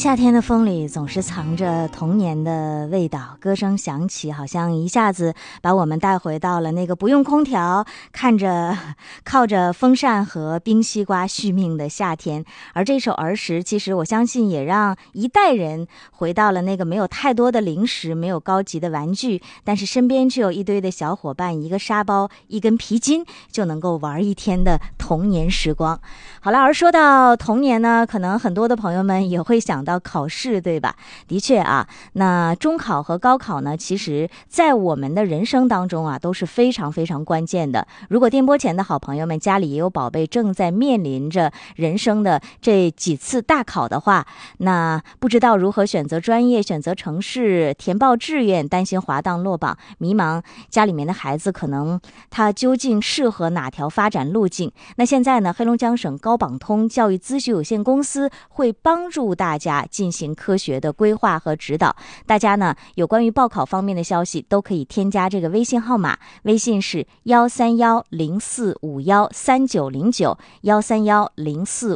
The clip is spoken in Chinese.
夏天的风里总是藏着童年的味道，歌声响起，好像一下子把我们带回到了那个不用空调，靠着风扇和冰西瓜续命的夏天。而这首儿时，其实我相信也让一代人回到了那个没有太多的零食，没有高级的玩具，但是身边却有一堆的小伙伴，一个沙包，一根皮筋，就能够玩一天的童年时光。好了，而说到童年呢，可能很多的朋友们也会想到考试，对吧？的确啊，那中考和高考呢，其实在我们的人生当中啊，都是非常非常关键的。如果电波前的好朋友们家里也有宝贝正在面临着人生的这几次大考的话，那不知道如何选择专业、选择城市、填报志愿，担心滑档落榜，迷茫家里面的孩子可能他究竟适合哪条发展路径。那现在呢，黑龙江省高榜通教育咨询有限公司会帮助大家进行科学的规划和指导。大家呢有关于报考方面的消息都可以添加这个微信号码，微信是13104513909，13104513909。